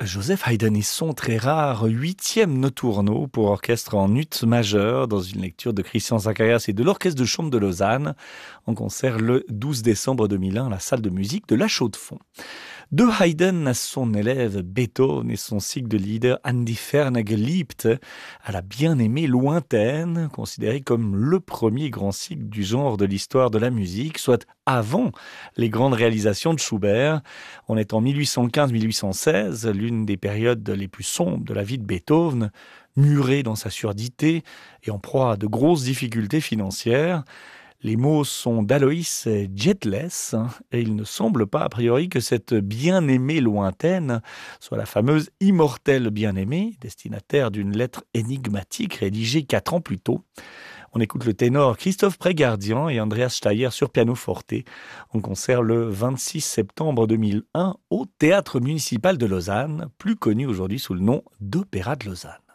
Joseph Haydn et son très rare 8e notturno pour orchestre en ut majeur dans une lecture de Christian Zacharias et de l'Orchestre de chambre de Lausanne en concert le 12 décembre 2001 à la salle de musique de La Chaux-de-Fonds. De Haydn à son élève Beethoven et son cycle de Lieder An die Ferne Geliebte, à la bien-aimée lointaine, considéré comme le premier grand cycle du genre de l'histoire de la musique, soit avant les grandes réalisations de Schubert. On est en 1815-1816, l'une des périodes les plus sombres de la vie de Beethoven, muré dans sa surdité et en proie à de grosses difficultés financières. Les mots sont d'Aloïs Jetless et il ne semble pas a priori que cette bien-aimée lointaine soit la fameuse immortelle bien-aimée, destinataire d'une lettre énigmatique rédigée 4 ans plus tôt. On écoute le ténor Christophe Prégardian et Andreas Steyr sur pianoforte en concert le 26 septembre 2001 au Théâtre municipal de Lausanne, plus connu aujourd'hui sous le nom d'Opéra de Lausanne.